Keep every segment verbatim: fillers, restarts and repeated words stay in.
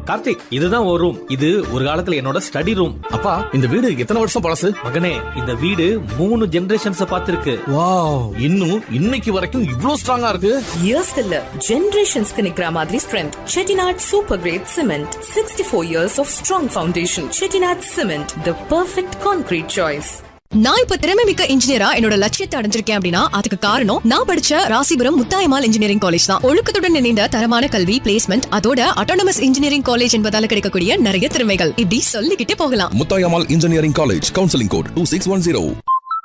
கார்த்திக், இதுதான் ஒரு ரூம். இது ஒரு காலத்துல என்னோட ஸ்டடி ரூம். அப்பா, இந்த வீடு எத்தனை வருஷம் பழசு? மகனே, இந்த வீடு மூணு ஜெனரேஷன்ஸ் பார்த்திருக்கு. வாவ், இன்னும் இன்னைக்கு வரைக்கும் இவ்ளோ ஸ்ட்ராங்கா இருக்கு. இயர்ஸ் இல்ல, ஜெனரேஷன்ஸ்க்கு நிக்கிற மாதிரி strength. Chettinad super great cement, sixty four years of strong foundation. Chettinad cement, the perfect concrete choice. நான் இப்ப திறமை மிக்க இன்ஜினியரா என்னோட லட்சியத்தை அடைஞ்சிருக்கேன் அப்படின்னா அதுக்கு காரணம் நான் படிச்ச ராசிபுரம் முத்தாயம்மாள் இன்ஜினியரிங் காலேஜ் தான். ஒழுக்கத்துடன் இணைந்த தரமான கல்வி, பிளேஸ்மெண்ட், அதோட அட்டானமஸ் இன்ஜினியரிங் காலேஜ் என்பதால கிடைக்கக்கூடிய நிறைய திறமைகள் இப்படி சொல்லிக்கிட்டே போகலாம். Muthayammal engineering college, counselling code two six one zero.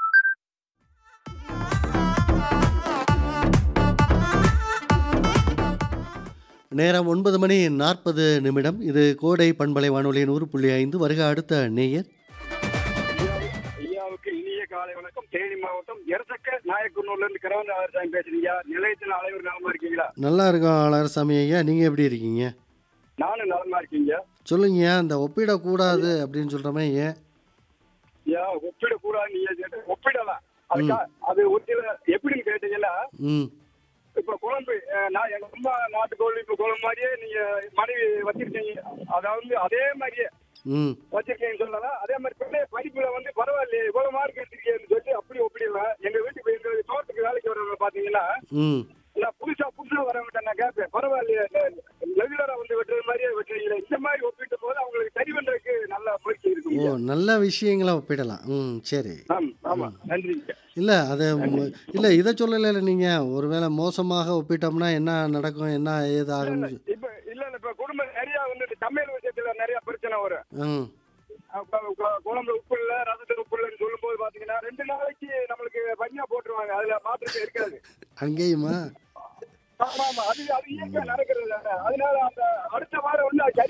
நேரம் ஒன்பது மணி நாற்பது நிமிடம். இது கோடை பண்பலை வானொலி நூறு புள்ளி ஐந்து. வருக அடுத்த நேயர். ஐயாவுக்கு இனிய காலை வணக்கம். தேனி மாவட்டம் எரசக்க நாயக்குன்னூர்ல இருந்து கரவன் ஆதரசாமி பேசுறீங்க. நிலையத்தில் அனைவரும் நலமா இருக்கீங்களா? நல்லா இருக்கோம் அழகசாமி ஐயா, நீங்க எப்படி இருக்கீங்க? நானும் நலமா இருக்கீங்க. சொல்லுங்க, இந்த ஒப்பிடக்கூடாது அப்படின்னு சொல்றமே ஏன்? ஐயா, ஒப்பிடக்கூடாது. நீங்க ஒப்பிடலாம், அதுக்கா அது ஒரு சில எப்படின்னு கேட்டீங்கன்னா, ம் இப்ப குழம்பு நான் எங்க அம்மா நாட்டுக்கோழி இப்ப குழம்பு மாதிரியே நீங்க மனைவி வச்சிருக்கீங்க, அதாவது அதே மாதிரியே ம் வச்சிருக்கீங்கன்னு சொல்லலாம். அதே மாதிரி பிள்ளை படிப்புல வந்து பரவாயில்லையே இவ்வளவு மார்க் எடுத்துருக்கேன்னு சொல்லி அப்படி ஒப்பிடுவேன். எங்க வீட்டுக்கு எங்க தோட்டத்துக்கு வேலைக்கு வரவங்க பாத்தீங்கன்னா, ம் நான் புதுசா புதுசா வரவங்க நான் கேட்பேன், பரவாயில்லையே ரெகுலரா வந்து வெட்டுறது மாதிரியே வெட்டுறீங்களே. இந்த மாதிரி ஒப்பிட்ட போது அவங்களுக்கு சரி பண்றதுக்கு நல்ல முயற்சி ஓ, இருக்கு. நல்ல விஷயங்களை ஒப்பிடலாம். ம் சரி. ஆமா, நன்றிங்க. இல்லை அது இல்லை இதை சொல்லலை நீங்கள். ஒருவேளை மோசமாக ஒப்பிட்டோம்னா என்ன நடக்கும், என்ன ஏது ஆகும்? இப்ப இல்ல இல்ல இப்ப குடும்பம் நிறைய வந்து சமையல் விஷயத்துல நிறைய பிரச்சனை வரும். ம் குழம்புல உப்பு இல்ல, ரசத்துல உப்பு இல்லைன்னு சொல்லும் போது பாத்தீங்கன்னா ரெண்டு நாளைக்கு நம்மளுக்கு பனியா போட்டுருவாங்க, அதுல மாற்றமே இருக்காது. அங்கேயுமா? ஆமா ஆமா, அது அது இயற்கை நடக்கிறது. அதனால அந்த அடுத்த வாரம் வந்து